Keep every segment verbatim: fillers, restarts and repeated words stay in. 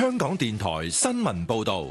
香港電台新聞報道。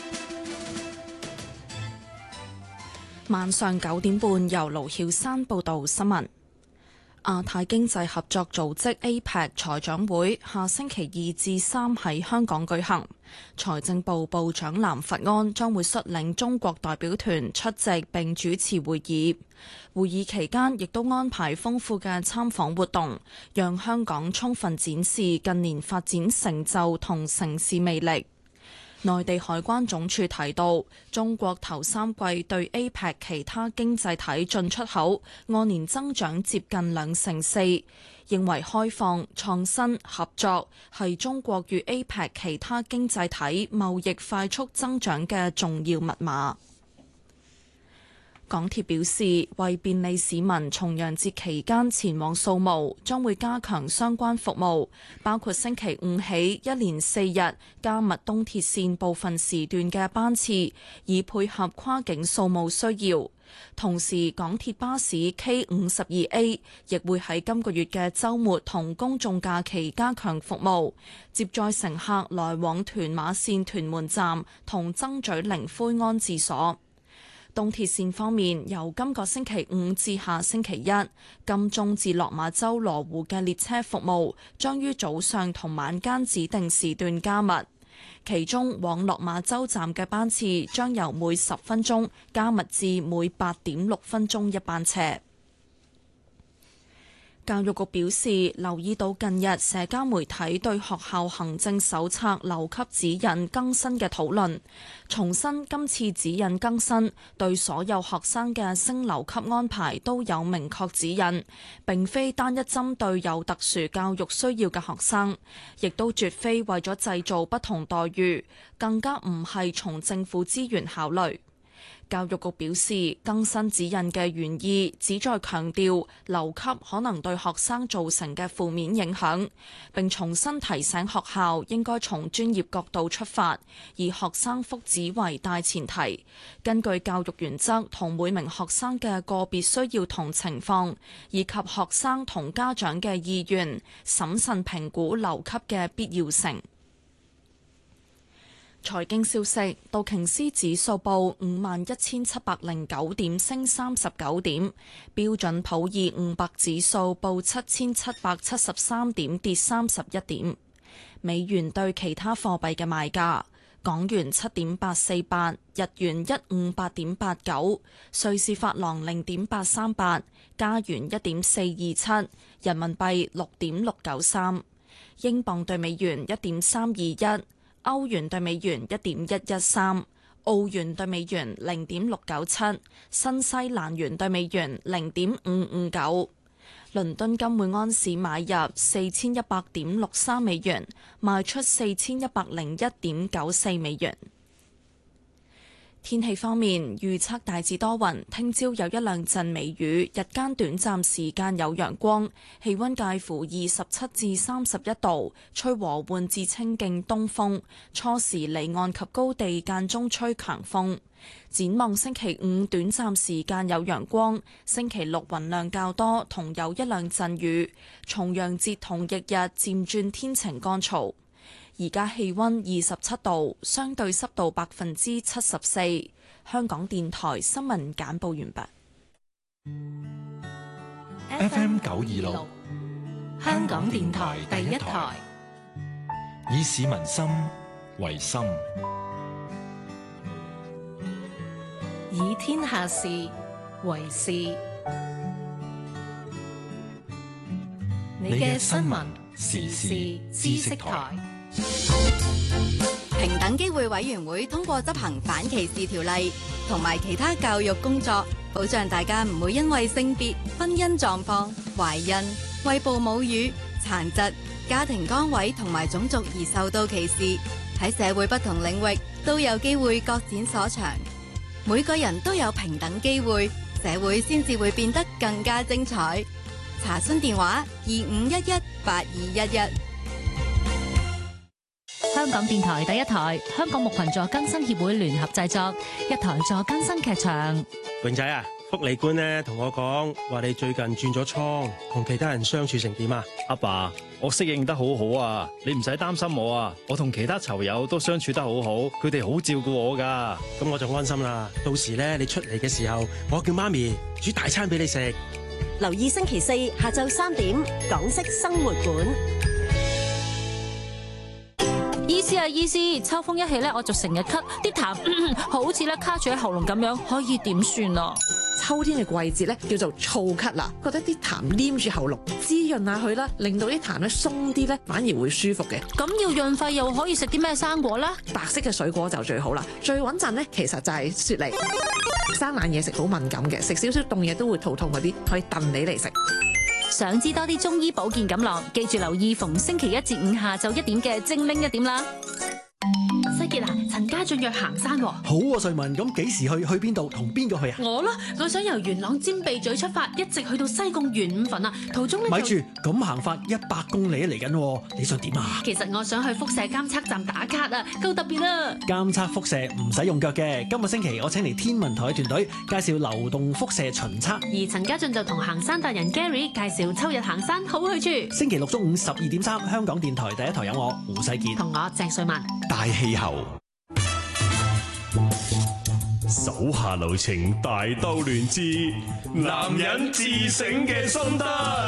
晚上九點半，由盧曉山報道新聞。亞太經濟合作組織 A P E C 財長會下星期二至三喺香港舉行，財政部部長藍佛安將會率領中國代表團出席並主持會議。會議期間亦都安排豐富嘅參訪活動，讓香港充分展示近年發展成就同城市魅力。內地海關總署提到，中國頭三季對 A P E C 其他經濟體進出口按年增長接近兩成四，認為開放、創新、合作係中國與 A P E C 其他經濟體貿易快速增長嘅重要密碼。港鐵表示，為便利市民重陽節期間前往掃墓，將會加強相關服務，包括星期五起一連四日加密東鐵線部分時段嘅班次，以配合跨境掃墓需要。同時，港鐵巴士 K 五十二 A 亦會喺今個月嘅週末同公眾假期加強服務，接載乘客來往屯馬線屯門站同曾咀靈灰安置所。東鐵線方面，由今個星期五至下星期一，金鐘至落馬洲羅湖嘅列車服務將於早上同晚間指定時段加密，其中往落馬洲站嘅班次將由每十分鐘加密至每八點六分鐘一班車。教育局表示，留意到近日社交媒體對學校行政手冊留級指引更新嘅討論，重申今次指引更新對所有學生嘅升留級安排都有明確指引，並非單一針對有特殊教育需要嘅學生，亦都絕非為咗製造不同待遇，更加唔係從政府資源考慮。教育局表示，更新指引嘅原意旨在強調留級可能對學生造成嘅負面影響，並重新提醒學校應該從專業角度出發，以學生福祉為大前提，根據教育原則同每名學生嘅個別需要同情況，以及學生同家長嘅意願，審慎評估留級嘅必要性。財經消息，道瓊斯指數報五萬一千七百零九點，升三十九點；標準普爾五百指數報七千七百七十三點，跌三十一點。美元對其他貨幣嘅賣價：港元七點八四八，日元一五八點八九，瑞士法郎零點八三八，加元一點四二七，人民幣六點六九三，英鎊對美元一點三二一。歐元對美元一點一一三，澳元對美元零點六九七，新西蘭元對美元零點五五九。倫敦金每安士買入四千一百點六三美元，賣出四千一百零一點九四美元。天氣方面，預測大致多雲，聽朝有一兩陣微雨，日間短暫時間有陽光，氣溫介乎二十七至三十一度，吹和緩至清勁東風，初時離岸及高地間中吹強風。展望星期五短暫時間有陽光，星期六雲量較多，同有一兩陣雨，重陽節同翌日漸轉天晴乾燥。而家氣溫二十七度，相對濕度百分之七十四。香港電台新聞簡報完畢。 F M 九二六， 香港電台第一台， 以市民心為心， 以天下事為事。你嘅新聞時事知識台。 平等機會委員會通過執行反歧視條例同埋其他教育工作，保障大家唔會因為性別、婚姻狀況、懷孕、餵哺母乳、殘疾、家庭崗位同埋種族而受到歧視。喺社會不同領域都有機會各展所長。每個人都有平等機會，社會先至會變得更加精彩。查詢電話：二五一一八二一一。 香港電台第一台，香港木群助更新協會聯合製作，一台助更新劇場。 榮仔啊， 福利官咧同我講話你最近轉咗倉，同其他人相處成點啊？ 阿爸，我適應得好好啊，你唔使擔心我啊，我同其他囚友都相處得好好，佢哋好照顧我噶。 咁我就安心啦。到時咧你出嚟嘅時候，我叫媽咪煮大餐俾你食。 留意星期四下晝三點，港式生活館。 醫師啊，醫師，秋風一起咧，我就成日咳，啲痰、嗯、好似咧卡住喺喉嚨咁樣，可以點算啊？ 秋天嘅季節咧叫做燥咳啦，覺得啲痰黏住喉嚨，滋潤下佢啦，令到啲痰咧鬆啲咧，反而會舒服嘅。 咁要潤肺又可以食啲咩生果啦？ 白色嘅水果就最好啦，最穩陣咧其實就係雪梨。生冷嘢食好敏感嘅，食少少凍嘢都會肚痛嗰啲，可以燉你嚟食。 想知多啲中醫保健錦囊，記住留意逢星期一至五下晝一點嘅精靈一點啦。 西傑啊，陳家俊約行山喎。 好啊，瑞文，咁幾時去？去邊度？同邊個去啊？ 我咯，我想由元朗尖鼻咀出發，一直去到西貢元五墳啊。途中咧， 咪住，咁行法一百公里嚟緊，你想點啊？ 其實我想去輻射監測站打卡啊，夠特別啊！ 監測輻射唔使用腳嘅。今個星期我請嚟天文台嘅團隊介紹流動輻射巡測， 而陳家俊就同行山達人 Gary 介紹秋日行山好去處。 星期六中午十二點三，香港電台第一台有我胡世傑同我鄭瑞文。 大氣候。手下留情，大兜亂之，男人自省嘅心得。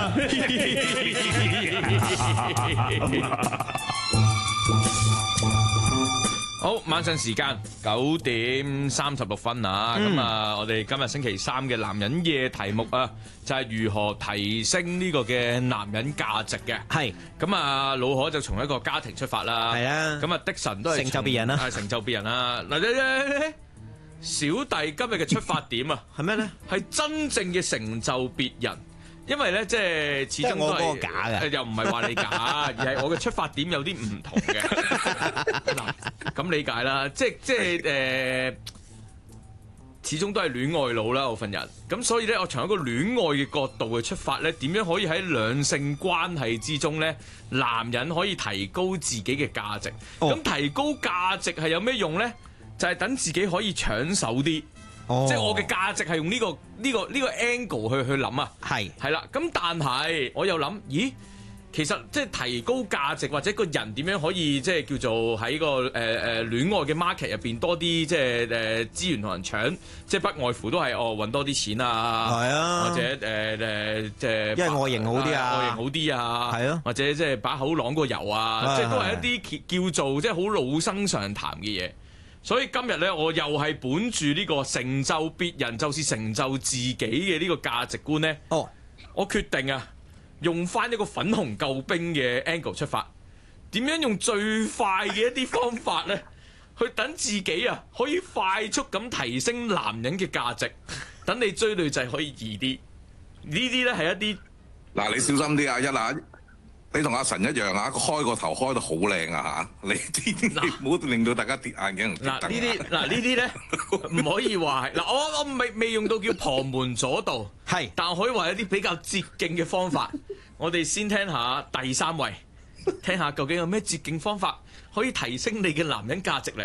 好，晚上時間九點三十六分啊！咁、嗯、啊，我哋今日星期三嘅男人夜題目啊，就係、是、如何提升呢個嘅男人價值嘅。係咁啊，老何就從一個家庭出發啦。係啊，咁啊，的神都係成就別人啦， 係成就別人啦。嗱，小弟今日嘅出發點啊，係咩咧？係真正嘅成就別人。因為咧，即係始終都係假嘅，又唔係話你假，而係我嘅出發點有啲唔同嘅。嗱，咁理解啦，即係即係誒、呃，始終都係戀愛腦啦，我份人。咁所以咧，我從一個戀愛嘅角度去出發咧，點樣可以喺兩性關係之中咧，男人可以提高自己嘅價值？咁、哦、提高價值係有咩用咧？就係、是、等自己可以搶手啲。Oh. 即係我嘅價值係用呢、這個呢、這個呢、這個 angle 去去諗啊，係係啦，咁但係我又諗，咦，其實即係提高價值或者個人點樣可以即係叫做喺個誒誒、呃、戀愛嘅 market 入邊多啲即係誒資源同人搶，即係不外乎都係哦揾多啲錢啊，係啊，或者誒誒即係因為外形好啲啊，外形好啲啊，係啊，或者即係把口啷個油啊，即係都係一啲叫做即係好老生常談嘅嘢。所以今日咧，我又係本住呢個成就別人就是成就自己嘅呢個價值觀咧。哦，我決定啊，用翻一個粉紅救兵嘅 angle 出發，點樣用最快嘅一啲方法咧，去等自己啊可以快速咁提升男人嘅價值，等你追女仔可以易啲。呢啲咧係一啲嗱，你小心啲啊，一啊！你同阿神一樣啊，開個頭開得好靚啊嚇！你啲唔好令到大家跌眼鏡。嗱呢啲嗱呢啲咧唔可以話係嗱，我我未未用到叫旁門左道，係，但我可以話有啲比較捷徑嘅方法。我哋先聽下第三位，聽下究竟有咩捷徑方法可以提升你嘅男人價值咧？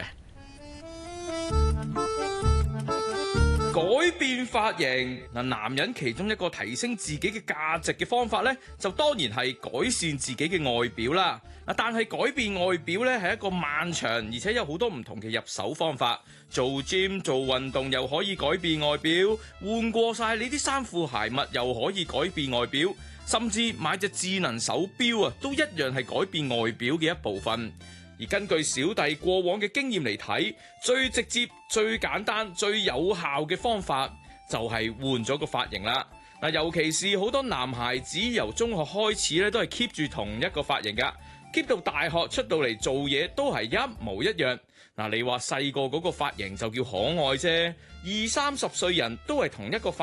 改變髮型嗱，男人其中一個提升自己嘅價值嘅方法呢，就當然係改善自己嘅外表啦。嗱，但係改變外表呢，係一個漫長而且有好多唔同嘅入手方法。做 gym 做運動又可以改變外表，換過晒你啲衫褲鞋襪又可以改變外表，甚至買隻智能手錶啊，都一樣係改變外表嘅一部分。而根據小弟過往嘅經驗嚟睇，最直接、最簡單、最有效嘅方法就係換咗個髮型啦。嗱，尤其是好多男孩子由中學開始咧，都係 keep 住同一個髮型噶，keep 到大學出到嚟做嘢都係一模一樣。嗱，你話細個嗰個髮型就叫可愛啫，二三十歲人都係同一個髮